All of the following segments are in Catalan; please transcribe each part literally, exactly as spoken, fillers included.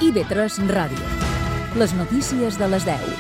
I B tres Ràdio. Les notícies de les deu.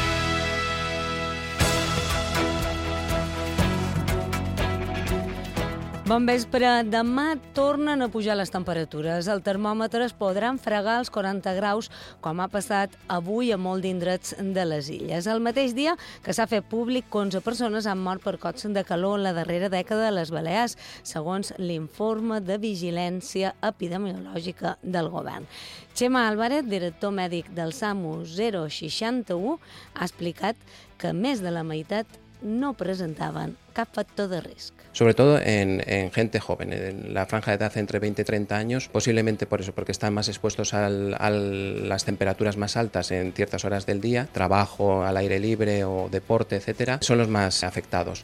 Bon vespre. Demà tornen a pujar les temperatures. El termòmetre es podran fregar als quaranta graus, com ha passat avui a molt d'indrets de les illes. El mateix dia que s'ha fet públic que onze persones han mort per cops de calor en la darrera dècada a les Balears, segons l'informe de vigilància epidemiològica del govern. Xema Álvarez, director mèdic del SAMU zero seixanta u, ha explicat que més de la meitat no presentaven cap factor de risc. Sobre todo en, en gente joven, en la franja de edad entre veinte y treinta años, posiblemente por eso, porque están más expuestos al, a las temperaturas más altas en ciertas horas del día, trabajo al aire libre o deporte, etcétera, son los más afectados.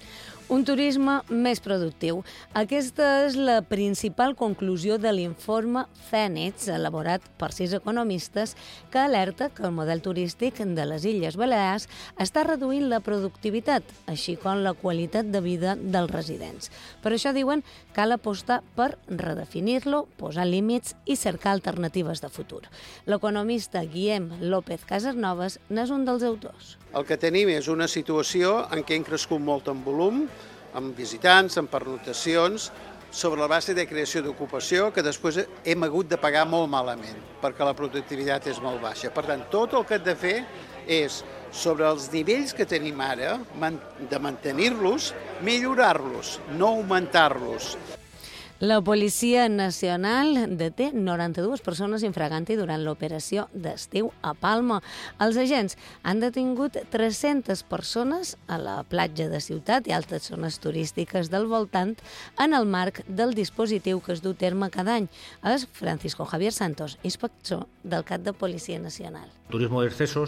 Un turisme més productiu. Aquesta és la principal conclusió de l'informe Fènix, elaborat per sis economistes, que alerta que el model turístic de les Illes Balears està reduint la productivitat, així com la qualitat de vida dels residents. Per això, diuen, cal apostar per redefinir-lo, posar límits i cercar alternatives de futur. L'economista Guillem López Casanovas n'és un dels autors. El que tenim és una situació en què hem crescut molt en volum, amb visitants, amb pernotacions, sobre la base de creació d'ocupació, que després hem hagut de pagar molt malament, perquè la productivitat és molt baixa. Per tant, tot el que hem de fer és, sobre els nivells que tenim ara, de mantenir-los, millorar-los, no augmentar-los. La Policia Nacional deté noranta-dues persones infraganti durant l'operació d'estiu a Palma. Els agents han detingut tres-centes persones a la platja de Ciutat i altres zones turístiques del voltant en el marc del dispositiu que es du a terme cada any. És Francisco Javier Santos, inspector del Cap de Policia Nacional. Turismo de excesos,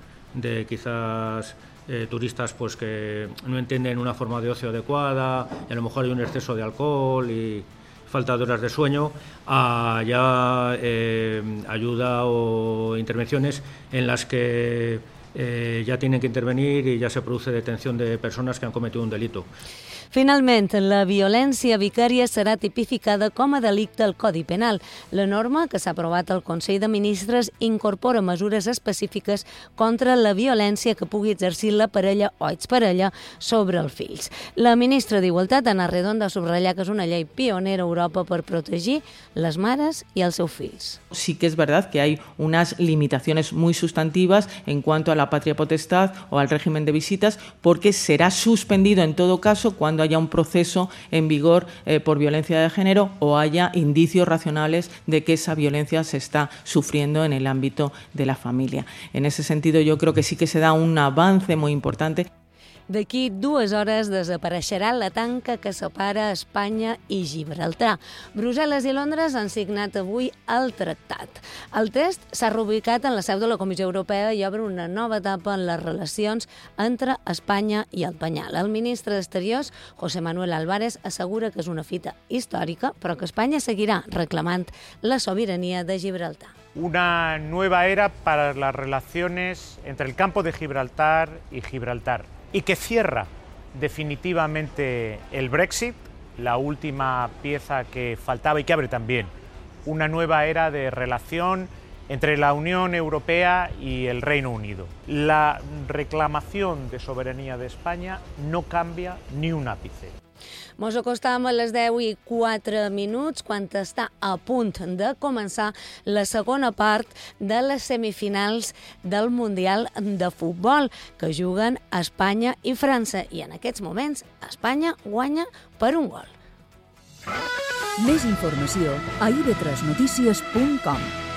de quizás eh, turistas pues que no entienden una forma de ocio adecuada, y a lo mejor hay un exceso de alcohol y falta de horas de sueño, a ya eh, ayuda o intervenciones en las que eh, ya tienen que intervenir y ya se produce detención de personas que han cometido un delito. Finalment, la violència vicària serà tipificada com a delicte al Codi Penal. La norma, que s'ha aprovat al Consell de Ministres, incorpora mesures específiques contra la violència que pugui exercir la parella o exparella sobre els fills. La ministra d'Igualtat, Ana Redondo, ha subratllat que és una llei pionera a Europa per protegir les mares i els seus fills. Sí que es verdad que hay unas limitaciones muy sustantivas en cuanto a la patria potestad o al régimen de visitas, porque será suspendido en todo caso cuando haya un proceso en vigor eh, por violencia de género o haya indicios racionales de que esa violencia se está sufriendo en el ámbito de la familia. En ese sentido, yo creo que sí que se da un avance muy importante. D'aquí dues hores desapareixerà la tanca que separa Espanya i Gibraltar. Brussel·les i Londres han signat avui el tractat. El test s'ha reubicat en la seu de la Comissió Europea i obre una nova etapa en les relacions entre Espanya i el Penyal. El ministre d'Exteriors, José Manuel Álvarez, assegura que és una fita històrica, però que Espanya seguirà reclamant la sobirania de Gibraltar. Una nueva era para las relaciones entre el campo de Gibraltar y Gibraltar, y que cierra definitivamente el Brexit, la última pieza que faltaba y que abre también una nueva era de relación entre la Unión Europea y el Reino Unido. La reclamación de soberanía de España no cambia ni un ápice. Mos acostàvem a les deu i quatre minuts quan està a punt de començar la segona part de les semifinals del Mundial de Futbol que juguen Espanya i França. I en aquests moments Espanya guanya per un gol. Més informació a i be tres notícies punt com.